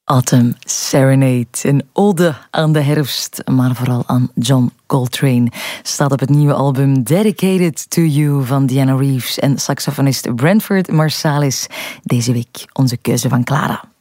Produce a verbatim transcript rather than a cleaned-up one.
Autumn Serenade, een ode aan de herfst, maar vooral aan John Coltrane. Staat op het nieuwe album Dedicated to You van Diana Reeves en saxofonist Branford Marsalis. Deze week onze keuze van Clara.